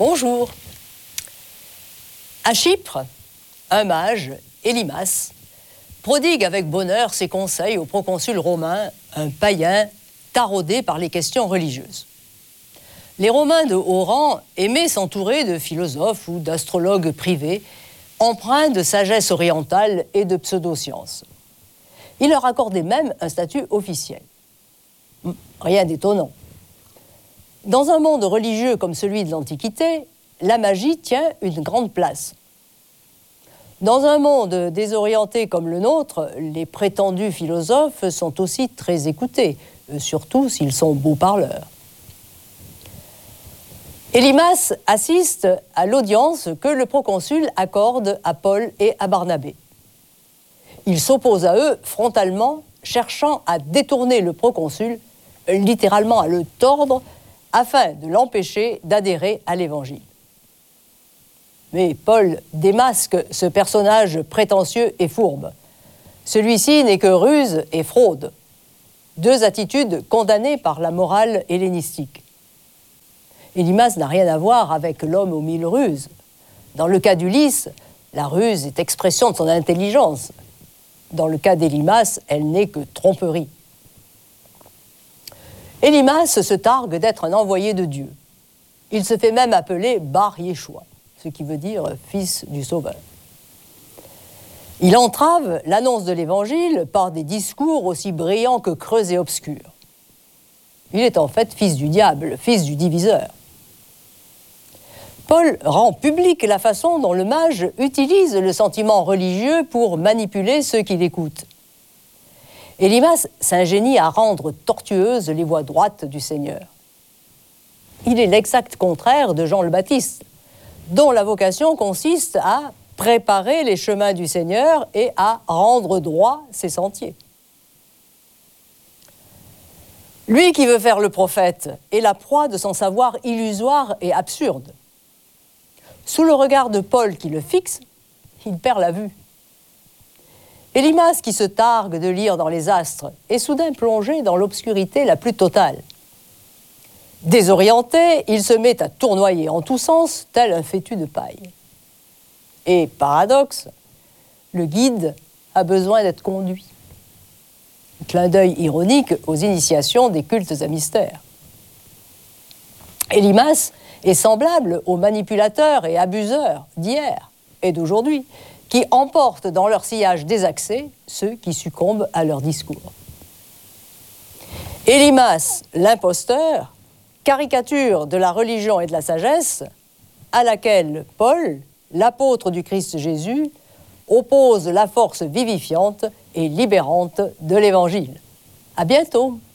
Bonjour. À Chypre, un mage, Élimas, prodigue avec bonheur ses conseils au proconsul romain, un païen taraudé par les questions religieuses. Les Romains de haut rang aimaient s'entourer de philosophes ou d'astrologues privés, empreints de sagesse orientale et de pseudosciences. Ils leur accordaient même un statut officiel. Rien d'étonnant. Dans un monde religieux comme celui de l'Antiquité, la magie tient une grande place. Dans un monde désorienté comme le nôtre, les prétendus philosophes sont aussi très écoutés, surtout s'ils sont beaux parleurs. Élimas assiste à l'audience que le proconsul accorde à Paul et à Barnabé. Il s'oppose à eux frontalement, cherchant à détourner le proconsul, littéralement à le tordre, afin de l'empêcher d'adhérer à l'Évangile. Mais Paul démasque ce personnage prétentieux et fourbe. Celui-ci n'est que ruse et fraude, deux attitudes condamnées par la morale hellénistique. Élimas n'a rien à voir avec l'homme aux mille ruses. Dans le cas d'Ulysse, la ruse est expression de son intelligence. Dans le cas d'Élimas, elle n'est que tromperie. Élimas se targue d'être un envoyé de Dieu. Il se fait même appeler Bar Yeshua, ce qui veut dire fils du Sauveur. Il entrave l'annonce de l'Évangile par des discours aussi brillants que creux et obscurs. Il est en fait fils du diable, fils du diviseur. Paul rend publique la façon dont le mage utilise le sentiment religieux pour manipuler ceux qui l'écoutent. Élimas s'ingénie à rendre tortueuses les voies droites du Seigneur. Il est l'exact contraire de Jean le Baptiste, dont la vocation consiste à préparer les chemins du Seigneur et à rendre droit ses sentiers. Lui qui veut faire le prophète est la proie de son savoir illusoire et absurde. Sous le regard de Paul qui le fixe, il perd la vue. Élimas, qui se targue de lire dans les astres, est soudain plongé dans l'obscurité la plus totale. Désorienté, il se met à tournoyer en tous sens, tel un fétu de paille. Et, paradoxe, le guide a besoin d'être conduit. Clin d'œil ironique aux initiations des cultes à mystère. Élimas est semblable aux manipulateurs et abuseurs d'hier et d'aujourd'hui, qui emportent dans leur sillage désaxé ceux qui succombent à leur discours. Élimas, l'imposteur, caricature de la religion et de la sagesse, à laquelle Paul, l'apôtre du Christ Jésus, oppose la force vivifiante et libérante de l'Évangile. À bientôt!